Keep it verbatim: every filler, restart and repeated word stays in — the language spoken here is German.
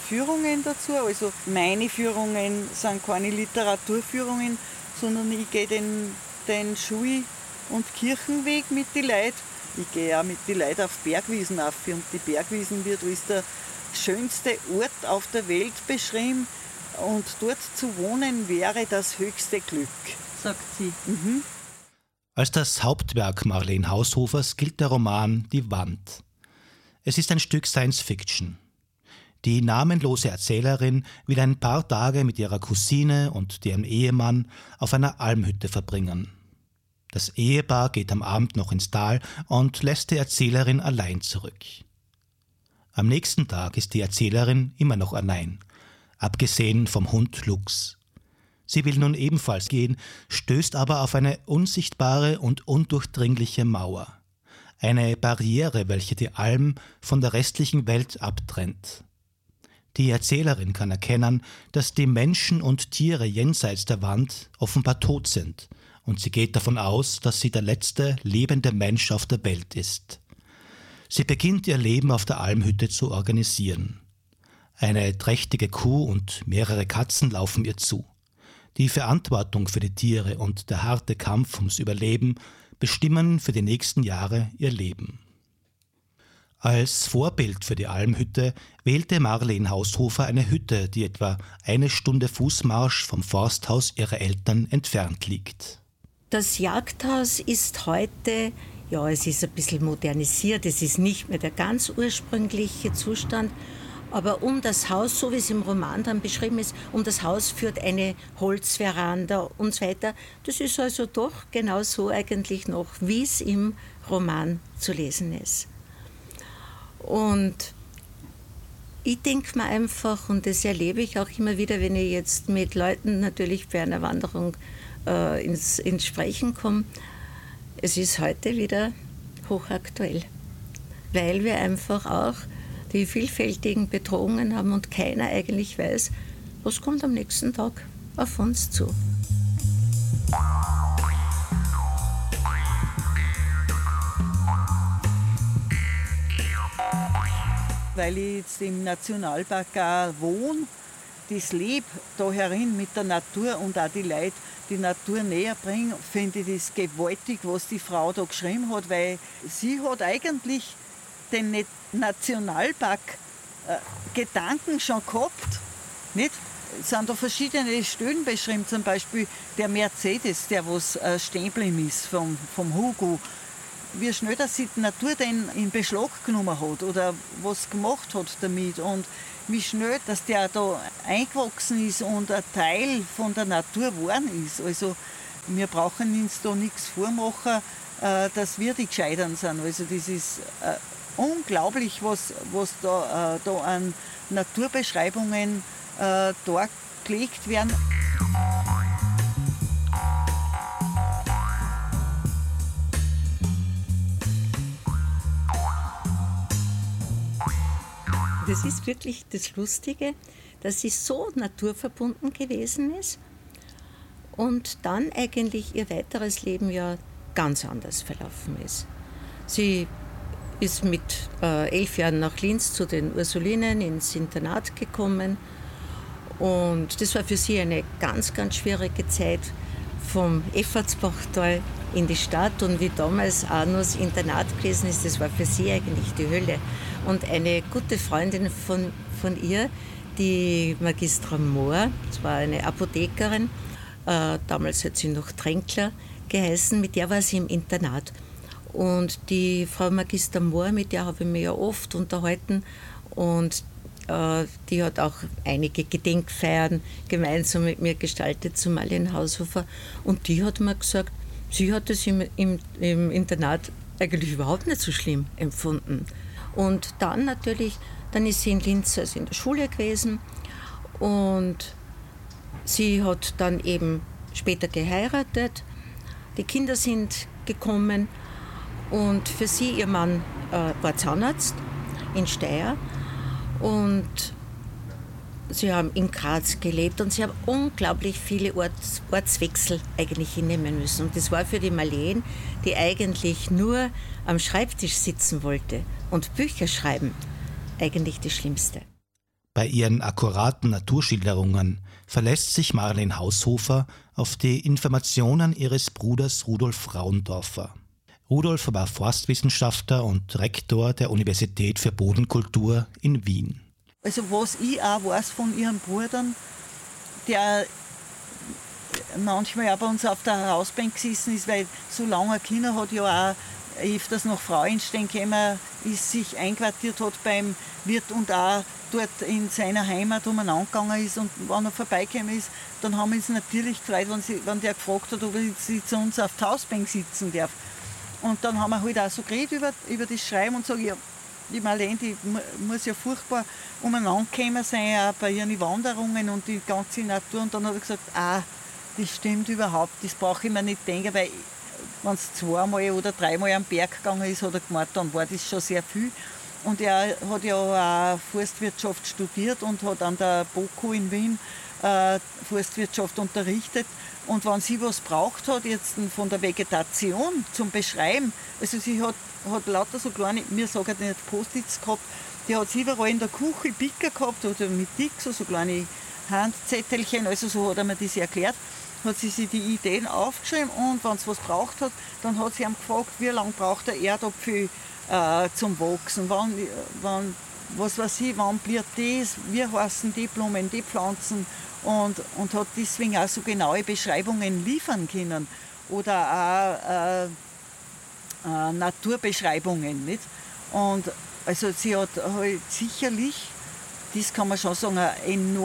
Führungen dazu. Also meine Führungen sind keine Literaturführungen, sondern ich gehe den, den Schul- und Kirchenweg mit den Leuten. Ich gehe auch mit den Leuten auf Bergwiesen auf und die Bergwiesen wird als der schönste Ort auf der Welt beschrieben und dort zu wohnen wäre das höchste Glück, sagt sie. Mhm. Als das Hauptwerk Marleen Haushofers gilt der Roman Die Wand. Es ist ein Stück Science-Fiction. Die namenlose Erzählerin will ein paar Tage mit ihrer Cousine und deren Ehemann auf einer Almhütte verbringen. Das Ehepaar geht am Abend noch ins Tal und lässt die Erzählerin allein zurück. Am nächsten Tag ist die Erzählerin immer noch allein, abgesehen vom Hund Lux. Sie will nun ebenfalls gehen, stößt aber auf eine unsichtbare und undurchdringliche Mauer. Eine Barriere, welche die Alm von der restlichen Welt abtrennt. Die Erzählerin kann erkennen, dass die Menschen und Tiere jenseits der Wand offenbar tot sind, und sie geht davon aus, dass sie der letzte lebende Mensch auf der Welt ist. Sie beginnt ihr Leben auf der Almhütte zu organisieren. Eine trächtige Kuh und mehrere Katzen laufen ihr zu. Die Verantwortung für die Tiere und der harte Kampf ums Überleben bestimmen für die nächsten Jahre ihr Leben. Als Vorbild für die Almhütte wählte Marleen Haushofer eine Hütte, die etwa eine Stunde Fußmarsch vom Forsthaus ihrer Eltern entfernt liegt. Das Jagdhaus ist heute, ja, es ist ein bisschen modernisiert, es ist nicht mehr der ganz ursprüngliche Zustand, aber um das Haus, so wie es im Roman dann beschrieben ist, um das Haus führt eine Holzveranda und so weiter. Das ist also doch genau so eigentlich noch, wie es im Roman zu lesen ist. Und ich denke mir einfach, und das erlebe ich auch immer wieder, wenn ich jetzt mit Leuten natürlich bei einer Wanderung äh, ins, ins Sprechen komme, es ist heute wieder hochaktuell, weil wir einfach auch die vielfältigen Bedrohungen haben und keiner eigentlich weiß, was kommt am nächsten Tag auf uns zu. Weil ich jetzt im Nationalpark auch wohne, das Leben da herin mit der Natur und auch die Leute die Natur näher bringen, finde ich das gewaltig, was die Frau da geschrieben hat, weil sie hat eigentlich den Nationalpark äh, Gedanken schon gehabt. Nicht? Es sind da verschiedene Stellen beschrieben, zum Beispiel der Mercedes, der was äh, stehen geblieben ist vom, vom Hugo. Wie schnell dass sie die Natur den in Beschlag genommen hat oder was gemacht hat damit und wie schnell dass der da eingewachsen ist und ein Teil von der Natur geworden ist. Also wir brauchen uns da nichts vormachen, äh, dass wir die Gescheitern sind. Also das ist äh, unglaublich, was, was da, äh, da an Naturbeschreibungen äh, dargelegt werden. Das ist wirklich das Lustige, dass sie so naturverbunden gewesen ist und dann eigentlich ihr weiteres Leben ja ganz anders verlaufen ist. Sie ist mit äh, elf Jahren nach Linz zu den Ursulinen ins Internat gekommen und das war für sie eine ganz, ganz schwierige Zeit vom Effortsbachtal in die Stadt und wie damals auch noch das Internat gewesen ist, das war für sie eigentlich die Hölle. Und eine gute Freundin von, von ihr, die Magistra Mohr, das war eine Apothekerin, äh, damals hat sie noch Tränkler geheißen, mit der war sie im Internat. Und die Frau Magister Mohr, mit der habe ich mich ja oft unterhalten und äh, die hat auch einige Gedenkfeiern gemeinsam mit mir gestaltet zu Marleen Haushofer. Und die hat mir gesagt, sie hat es im, im, im Internat eigentlich überhaupt nicht so schlimm empfunden. Und dann natürlich, dann ist sie in Linz also in der Schule gewesen und sie hat dann eben später geheiratet. Die Kinder sind gekommen und für sie, ihr Mann äh, war Zahnarzt in Steyr und sie haben in Graz gelebt und sie haben unglaublich viele Orts, Ortswechsel eigentlich hinnehmen müssen. Und das war für die Marleen, die eigentlich nur am Schreibtisch sitzen wollte und Bücher schreiben, eigentlich das Schlimmste. Bei ihren akkuraten Naturschilderungen verlässt sich Marleen Haushofer auf die Informationen ihres Bruders Rudolf Frauendorfer. Rudolf war Forstwissenschaftler und Rektor der Universität für Bodenkultur in Wien. Also was ich auch weiß von ihren Brüdern, der manchmal auch bei uns auf der Hausbank gesessen ist, weil so lange ein Kinder hat, ja auch öfters nach Frauenstein gekommen ist, sich einquartiert hat beim Wirt und auch dort in seiner Heimat umeinander gegangen ist und wenn er vorbeigekommen ist, dann haben wir uns natürlich gefreut, wenn, sie, wenn der gefragt hat, ob er sie zu uns auf der Hausbank sitzen darf. Und dann haben wir halt auch so geredet über, über das Schreiben und sagen, ja, die Marleen, die muss ja furchtbar umeinander gekommen sein, auch bei ihren Wanderungen und die ganze Natur. Und dann hat er gesagt, ah, das stimmt überhaupt, das brauche ich mir nicht denken, weil wenn es zweimal oder dreimal am Berg gegangen ist, hat er gemeint, dann war das schon sehr viel. Und er hat ja auch Forstwirtschaft studiert und hat an der BOKU in Wien äh, Forstwirtschaft unterrichtet. Und wenn sie was braucht hat, jetzt von der Vegetation zum Beschreiben, also sie hat, hat lauter so kleine, mir sagen nicht Post-its gehabt, die hat sie überall in der Küche Picker gehabt oder mit Dixo, so kleine Handzettelchen, also so hat er mir das erklärt, hat sie sich die Ideen aufgeschrieben und wenn sie was braucht hat, dann hat sie ihm gefragt, wie lange braucht der Erdapfel äh, zum Wachsen, wann, wann, was weiß ich, wann blüht das, wie heißen die Blumen, die Pflanzen und, und hat deswegen auch so genaue Beschreibungen liefern können oder auch äh, äh, Naturbeschreibungen. Nicht? Und also sie hat halt sicherlich, das kann man schon sagen, eine enorme